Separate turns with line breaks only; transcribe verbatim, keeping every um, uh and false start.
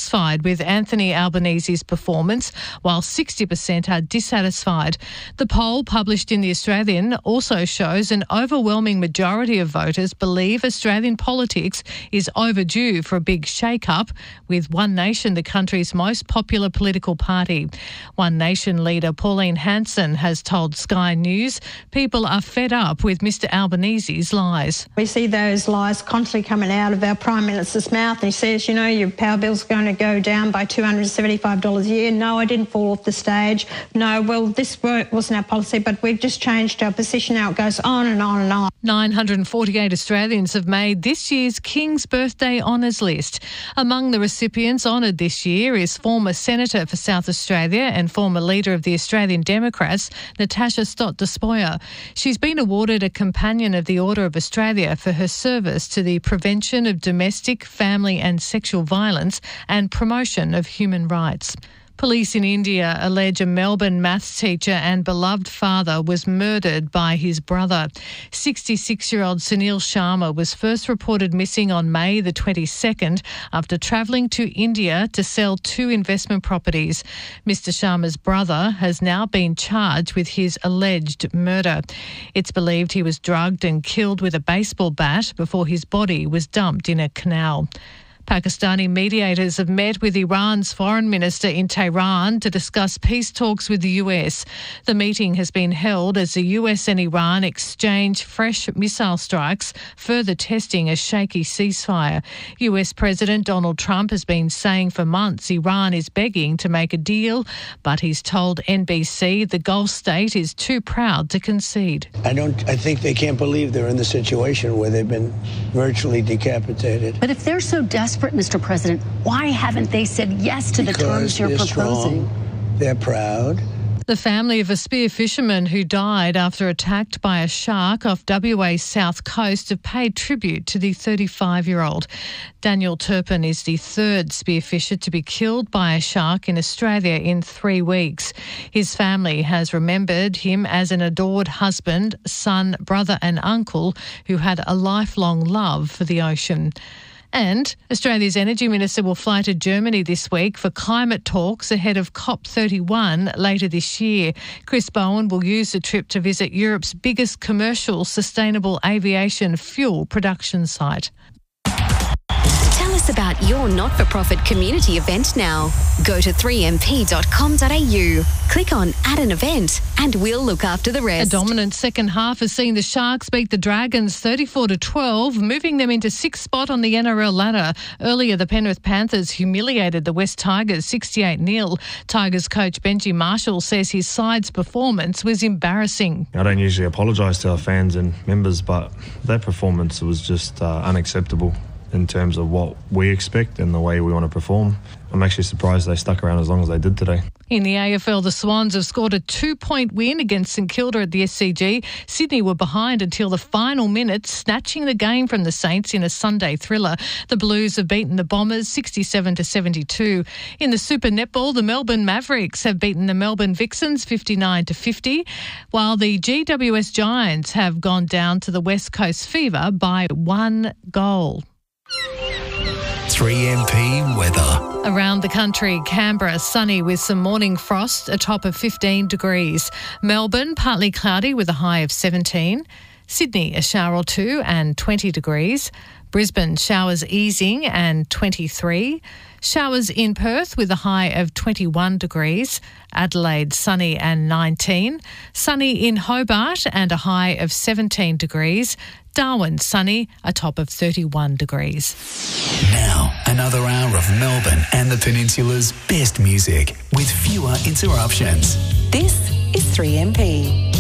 satisfied with Anthony Albanese's performance, while sixty percent are dissatisfied. The poll published in The Australian also shows an overwhelming majority of voters believe Australian politics is overdue for a big shake-up, with One Nation the country's most popular political party. One Nation leader Pauline Hanson has told Sky News people are fed up with Mr Albanese's lies.
We see those lies constantly coming out of our Prime Minister's mouth. He says, you know, your power bill's going to go down by two hundred seventy-five dollars a year. No, I didn't fall off the stage. No, well, this wasn't our policy, but we've just changed our position. Now it goes on and on and on.
nine hundred forty-eight Australians have made this year's King's Birthday Honours list. Among the recipients honoured this year is former Senator for South Australia and former leader of the Australian Democrats, Natasha Stott Despoja. She's been awarded a Companion of the Order of Australia for her service to the prevention of domestic, family and sexual violence and promotion of human rights. Police in India allege a Melbourne maths teacher and beloved father was murdered by his brother. sixty-six-year-old Sunil Sharma was first reported missing on May the twenty-second after travelling to India to sell two investment properties. Mister Sharma's brother has now been charged with his alleged murder. It's believed he was drugged and killed with a baseball bat before his body was dumped in a canal. Pakistani mediators have met with Iran's foreign minister in Tehran to discuss peace talks with the U S. The meeting has been held as the U S and Iran exchange fresh missile strikes, further testing a shaky ceasefire. U S President Donald Trump has been saying for months Iran is begging to make a deal, but he's told N B C the Gulf state is too proud to concede.
I don't. I think they can't believe they're in the situation where they've been virtually decapitated.
But if they're so desperate, Mister President, why haven't they said yes to
because
the terms you're
they're
proposing?
Strong, they're proud.
The family of a spear fisherman who died after attacked by a shark off W A's south coast have paid tribute to the thirty-five-year-old. Daniel Turpin is the third spearfisher to be killed by a shark in Australia in three weeks. His family has remembered him as an adored husband, son, brother and uncle who had a lifelong love for the ocean. And Australia's Energy Minister will fly to Germany this week for climate talks ahead of COP thirty-one later this year. Chris Bowen will use the trip to visit Europe's biggest commercial sustainable aviation fuel production site.
Tell us about your not-for-profit community event now. Go to three m p dot com dot a u, click on Add an Event, and we'll look after the rest.
A dominant second half has seen the Sharks beat the Dragons thirty-four to twelve, moving them into sixth spot on the N R L ladder. Earlier, the Penrith Panthers humiliated the West Tigers sixty-eight nil. Tigers coach Benji Marshall says his side's performance was embarrassing.
I don't usually apologise to our fans and members, but their performance was just uh, unacceptable in terms of what we expect and the way we want to perform. I'm actually surprised they stuck around as long as they did today.
In the A F L, the Swans have scored a two-point win against St Kilda at the S C G. Sydney were behind until the final minute, snatching the game from the Saints in a Sunday thriller. The Blues have beaten the Bombers sixty-seven to seventy-two. In the Super Netball, the Melbourne Mavericks have beaten the Melbourne Vixens fifty-nine to fifty, while the G W S Giants have gone down to the West Coast Fever by one goal.
three M P weather.
Around the country, Canberra sunny with some morning frost, a top of fifteen degrees. Melbourne partly cloudy with a high of seventeen. Sydney a shower or two and twenty degrees. Brisbane showers easing and twenty-three. Showers in Perth with a high of twenty-one degrees. Adelaide sunny and nineteen. Sunny in Hobart and a high of seventeen degrees. Darwin sunny, a top of thirty-one degrees.
Now, another hour of Melbourne and the Peninsula's best music with fewer interruptions.
This is three M P.